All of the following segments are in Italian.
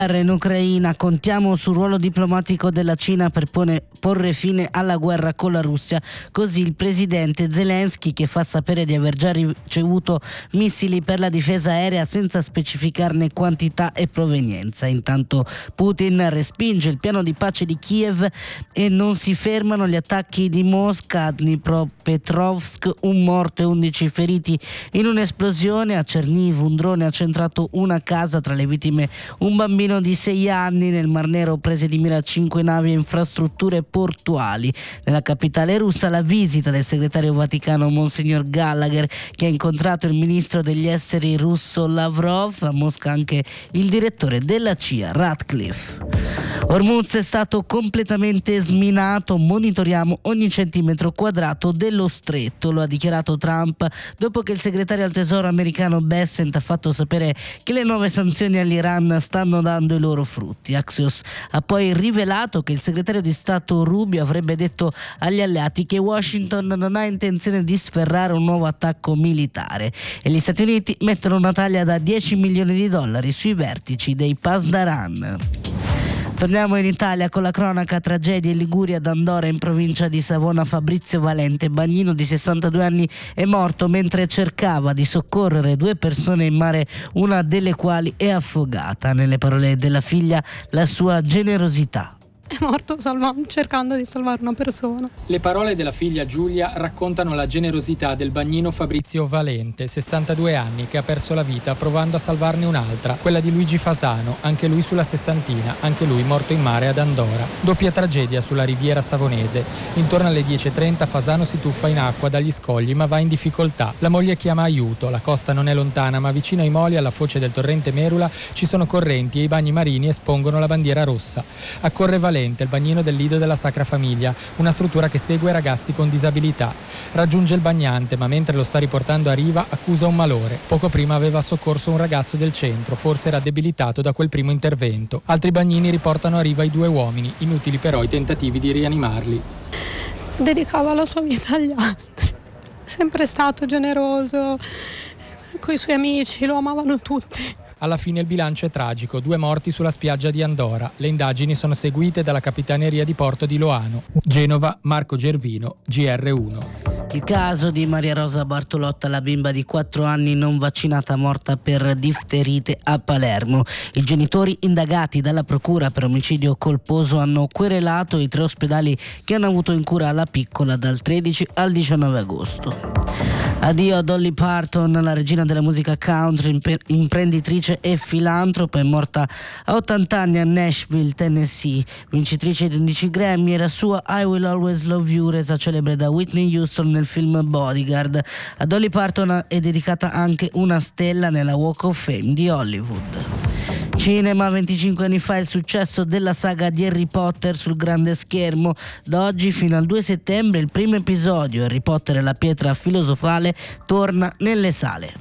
In Ucraina contiamo sul ruolo diplomatico della Cina per porre fine alla guerra con la Russia. Così il presidente Zelensky, che fa sapere di aver già ricevuto missili per la difesa aerea senza specificarne quantità e provenienza. Intanto Putin respinge il piano di pace di Kiev e non si fermano gli attacchi di Mosca a Dnipropetrovsk, un morto e 11 feriti in un'esplosione. A Cerniv un drone ha centrato una casa, tra le vittime un bambino di 6 anni. Nel Mar Nero prese di mira 5 navi e infrastrutture portuali. Nella capitale russa la visita del segretario vaticano Monsignor Gallagher, che ha incontrato il ministro degli esteri russo Lavrov. A Mosca anche il direttore della CIA Ratcliffe. Hormuz è stato completamente sminato, monitoriamo ogni centimetro quadrato dello stretto, lo ha dichiarato Trump dopo che il segretario al tesoro americano Bessent ha fatto sapere che le nuove sanzioni all'Iran stanno dando i loro frutti. Axios ha poi rivelato che il segretario di Stato Rubio avrebbe detto agli alleati che Washington non ha intenzione di sferrare un nuovo attacco militare e gli Stati Uniti mettono una taglia da $10 milioni sui vertici dei Pasdaran. Torniamo in Italia con la cronaca. Tragedia in Liguria, ad Andora in provincia di Savona. Fabrizio Valente, bagnino di 62 anni, è morto mentre cercava di soccorrere 2 persone in mare, una delle quali è affogata. Nelle parole della figlia, la sua generosità. È morto cercando di salvare una persona. Le parole della figlia Giulia raccontano la generosità del bagnino Fabrizio Valente, 62 anni, che ha perso la vita provando a salvarne un'altra, quella di Luigi Fasano, anche lui sulla sessantina, anche lui morto in mare ad Andora. Doppia tragedia sulla riviera savonese. Intorno alle 10:30 Fasano si tuffa in acqua dagli scogli ma va in difficoltà. La moglie chiama aiuto, la costa non è lontana ma vicino ai moli, alla foce del torrente Merula, ci sono correnti e i bagni marini espongono la bandiera rossa. Accorre Valente, il bagnino del Lido della Sacra Famiglia, una struttura che segue ragazzi con disabilità. Raggiunge il bagnante, ma mentre lo sta riportando a riva accusa un malore. Poco prima aveva soccorso un ragazzo del centro, forse era debilitato da quel primo intervento. Altri bagnini riportano a riva i 2 uomini, inutili però i tentativi di rianimarli. Dedicava la sua vita agli altri. È sempre stato generoso, coi suoi amici, lo amavano tutti. Alla fine il bilancio è tragico, 2 morti sulla spiaggia di Andora. Le indagini sono seguite dalla Capitaneria di Porto di Loano. Genova, Marco Gervino, GR1. Il caso di Maria Rosa Bartolotta, la bimba di 4 anni non vaccinata morta per difterite a Palermo. I genitori indagati dalla procura per omicidio colposo hanno querelato i 3 ospedali che hanno avuto in cura la piccola dal 13 al 19 agosto. Addio a Dolly Parton, la regina della musica country, imprenditrice e filantropa, è morta a 80 anni a Nashville, Tennessee. Vincitrice di 11 Grammy, era sua I Will Always Love You, resa celebre da Whitney Houston nel film Bodyguard. A Dolly Parton è dedicata anche una stella nella Walk of Fame di Hollywood. Cinema, 25 anni fa il successo della saga di Harry Potter sul grande schermo. Da oggi fino al 2 settembre il primo episodio, Harry Potter e la pietra filosofale, torna nelle sale.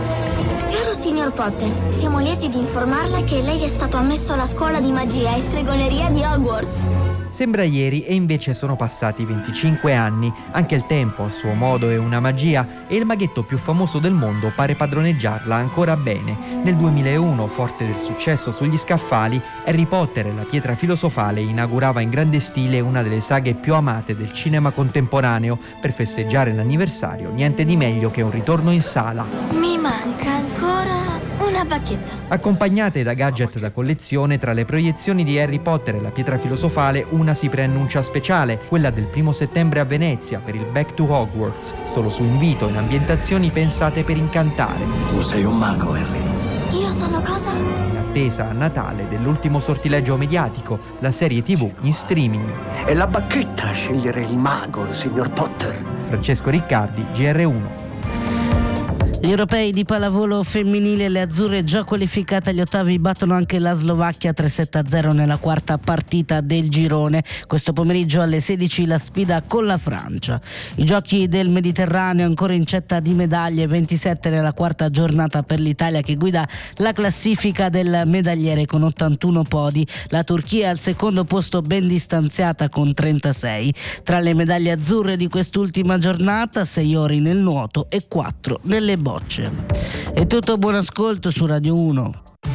Caro signor Potter, siamo lieti di informarla che lei è stato ammesso alla scuola di magia e stregoneria di Hogwarts. Sembra ieri e invece sono passati 25 anni. Anche il tempo, a suo modo, è una magia e il maghetto più famoso del mondo pare padroneggiarla ancora bene. Nel 2001, forte del successo sugli scaffali, Harry Potter e la pietra filosofale inaugurava in grande stile una delle saghe più amate del cinema contemporaneo. Per festeggiare l'anniversario, niente di meglio che un ritorno in sala. Mi manca ancora una bacchetta. Accompagnate da gadget da collezione, tra le proiezioni di Harry Potter e la pietra filosofale una si preannuncia speciale, quella del 1 settembre a Venezia per il Back to Hogwarts, solo su invito in ambientazioni pensate per incantare. Tu sei un mago, Harry. Io sono cosa? In attesa a Natale dell'ultimo sortileggio mediatico, la serie TV in streaming. È la bacchetta a scegliere il mago, signor Potter. Francesco Riccardi, GR1. Gli europei di pallavolo femminile, le azzurre già qualificate agli ottavi battono anche la Slovacchia 3-7-0 nella quarta partita del girone. Questo pomeriggio alle 16 la sfida con la Francia. I giochi del Mediterraneo ancora in cetta di medaglie, 27 nella quarta giornata per l'Italia che guida la classifica del medagliere con 81 podi. La Turchia è al secondo posto ben distanziata con 36. Tra le medaglie azzurre di quest'ultima giornata 6 ori nel nuoto e 4 nelle bocce. È tutto, buon ascolto su Radio 1.